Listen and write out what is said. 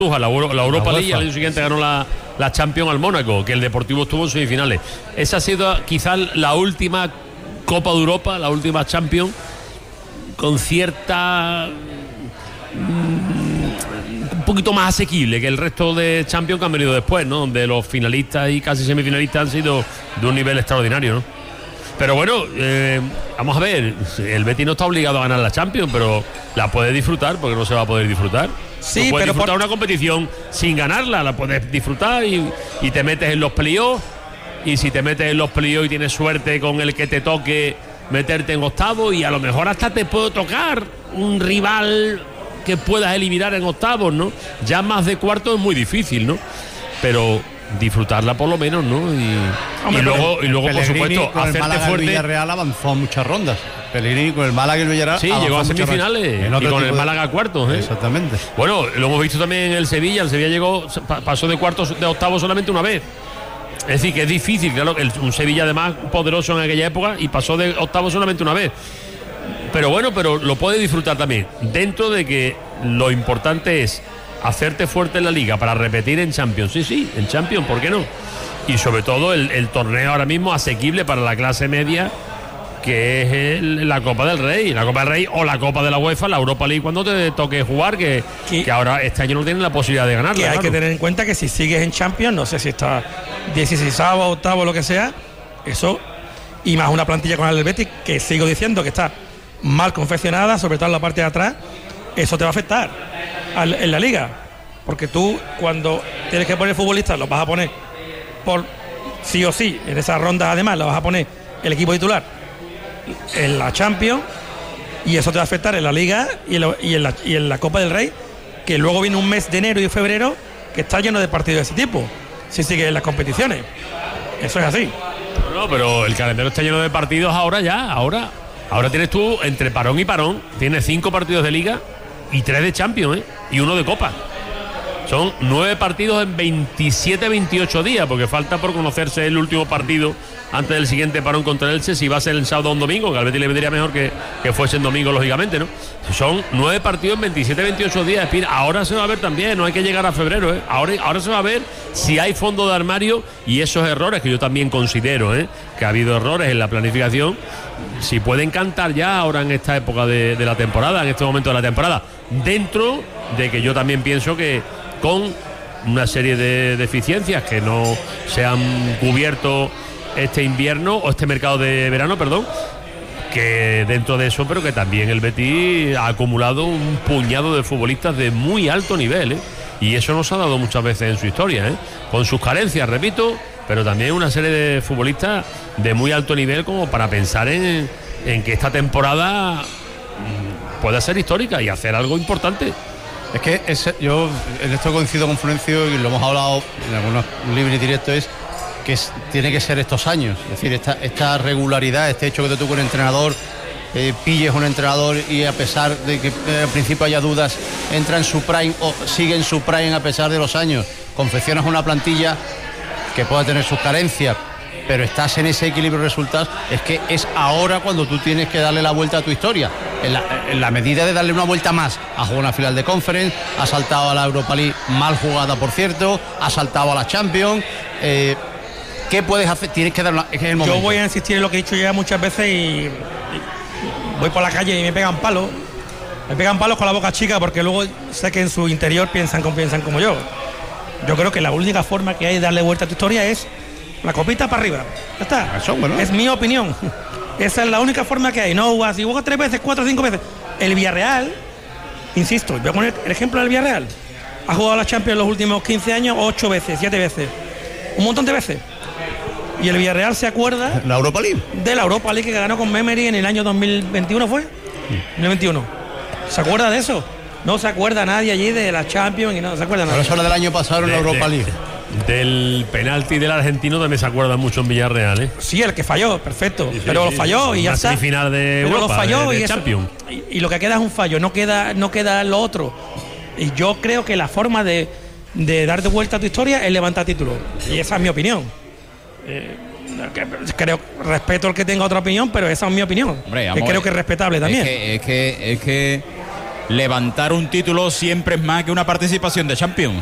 la Europa League, y al año siguiente ganó la Champions al Mónaco, que el Deportivo estuvo en semifinales. Esa ha sido quizás la última Copa de Europa, la última Champions, con cierta un poquito más asequible que el resto de Champions que han venido después, ¿no? Donde los finalistas y casi semifinalistas han sido de un nivel extraordinario, ¿no? Pero bueno, vamos a ver, el Betis no está obligado a ganar la Champions, pero la puede disfrutar, porque no se va a poder disfrutar. Sí, no puedes pero disfrutar una competición sin ganarla, la puedes disfrutar y te metes en los playoffs, y si te metes en los playoffs y tienes suerte con el que te toque meterte en octavos, y a lo mejor hasta te puede tocar un rival que puedas eliminar en octavos, ¿no? Ya más de cuartos es muy difícil, ¿no? Pero disfrutarla por lo menos, ¿no? Y luego por supuesto, con el hacerte Málaga fuerte. El Villarreal avanzó a muchas rondas. Pellegrini con el Málaga y el Villarreal. Sí, llegó a semifinales y con el Málaga a cuartos, ¿eh? Exactamente. Bueno, lo hemos visto también en el Sevilla. El Sevilla pasó de cuartos de octavos solamente una vez. Es decir, que es difícil, claro, un Sevilla además poderoso en aquella época, y pasó de octavos solamente una vez. Pero bueno, pero lo puede disfrutar también, dentro de que lo importante es hacerte fuerte en la Liga para repetir en Champions. Sí, en Champions, ¿por qué no? Y sobre todo el torneo ahora mismo asequible para la clase media, que es la Copa del Rey o la Copa de la UEFA, la Europa League, cuando te toque jugar, que ahora este año no tienen la posibilidad de ganarla. Que hay que tener en cuenta que si sigues en Champions, no sé si está 16avo, 8avo, lo que sea, eso, y más una plantilla con el Betis, que sigo diciendo que está mal confeccionada, sobre todo en la parte de atrás, eso te va a afectar en la Liga, porque tú cuando tienes que poner futbolistas los vas a poner por sí o sí, en esa ronda además los vas a poner el equipo titular en la Champions, y eso te va a afectar en la Liga y en la Copa del Rey, que luego viene un mes de enero y febrero que está lleno de partidos de ese tipo, si sigues en las competiciones. Eso es así. No, pero el calendario está lleno de partidos ahora tienes tú, entre parón y parón, tienes 5 partidos de Liga y 3 de Champions, ¿eh? Y 1 de Copa. Son 9 partidos en 27-28 días, porque falta por conocerse el último partido antes del siguiente parón contra el Elche, si va a ser el sábado o un domingo, que al Betis le vendría mejor que fuese en domingo, lógicamente, ¿no? Son 9 partidos en 27-28 días. Ahora se va a ver también, no hay que llegar a febrero, ¿eh? Ahora se va a ver si hay fondo de armario, y esos errores que yo también considero, que ha habido errores en la planificación, si pueden cantar ya ahora en esta época de la temporada, en este momento de la temporada, dentro de que yo también pienso que con una serie de deficiencias que no se han cubierto este invierno o este mercado de verano, perdón, que dentro de eso, pero que también el Betis ha acumulado un puñado de futbolistas de muy alto nivel, y eso nos ha dado muchas veces en su historia, con sus carencias, repito, pero también una serie de futbolistas de muy alto nivel como para pensar en que esta temporada pueda ser histórica y hacer algo importante. Es que yo en esto coincido con Florencio, y lo hemos hablado en algunos libros directos, tiene que ser estos años, es decir, esta regularidad, este hecho que tú con el entrenador pilles un entrenador y a pesar de que al principio haya dudas, entra en su prime o sigue en su prime a pesar de los años, confeccionas una plantilla que pueda tener sus carencias, pero estás en ese equilibrio de resultados. Es que es ahora cuando tú tienes que darle la vuelta a tu historia, en la medida de darle una vuelta más. Ha jugado una final de Conference, ha saltado a la Europa League, mal jugada por cierto, ha saltado a la Champions. ¿Qué puedes hacer? Tienes que dar es el momento. Yo voy a insistir en lo que he dicho ya muchas veces, y voy por la calle y me pegan palos con la boca chica, porque luego sé que en su interior piensan como yo. Yo creo que la única forma que hay de darle vuelta a tu historia es la copita para arriba. Ya está. Eso, bueno. Es mi opinión. Esa es la única forma que hay. No, si juega 3 veces, 4, 5 veces. El Villarreal, insisto, voy a poner el ejemplo del Villarreal. Ha jugado la Champions los últimos 15 años 8 veces, 7 veces. Un montón de veces. Y el Villarreal se acuerda la Europa League. De la Europa League que ganó con Memory en el año 2021, ¿fue? 2021. ¿Se acuerda de eso? No se acuerda nadie allí de la Champions y no se acuerda nadie. Pero eso era del año pasado en la Europa League. Del penalti del argentino también se acuerda mucho en Villarreal, Sí, el que falló, perfecto. Pero lo falló y ya está. Semifinal de pero Europa, lo falló de y Champions. Y lo que queda es un fallo, no queda lo otro. Y yo creo que la forma de dar de vuelta a tu historia es levantar títulos. Y esa es mi opinión. Respeto al que tenga otra opinión, pero esa es mi opinión. Hombre, que creo que es respetable también. Es que levantar un título siempre es más que una participación de Champions.